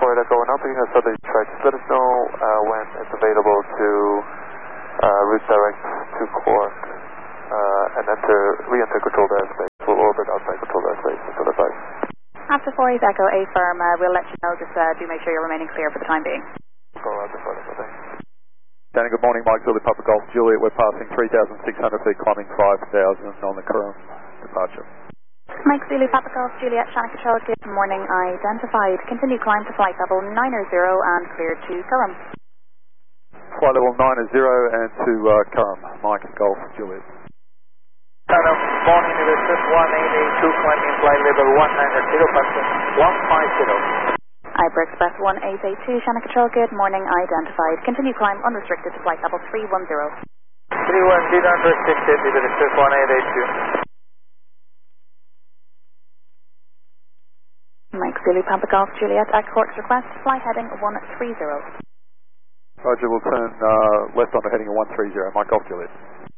Flight Echo, we're now picking a southerly track. Just let us know when it's available to route direct to Cork and re-enter controlled airspace. We'll orbit outside controlled airspace until advised. After 4 Echo A firm, we'll let you know. Just do make sure you're remaining clear for the time being. Go Alpha Flight Echo, thanks. Danny, good morning. Mike Zulu, Papa Golf Juliet. We're passing 3,600 feet, climbing 5,000 on the Curragh departure. Mike Zulu, Papa Golf Juliet, Shannon Control, good morning identified. Continue climb to flight level 90 and clear to Curragh. Flight level 90 and to Curragh. Mike Golf Juliet. Curragh, morning, this is 1882, climbing flight level 190, passing 150. Iber Express 1882, Shannon Control, good morning identified. Continue climb unrestricted to flight level 310. 310 unrestricted, Iber Express 1882. Mike Zulu, Papa Golf Juliet, at Cork's request, fly heading 130. Roger, we'll turn left onto heading 130, Mike Golf Juliet.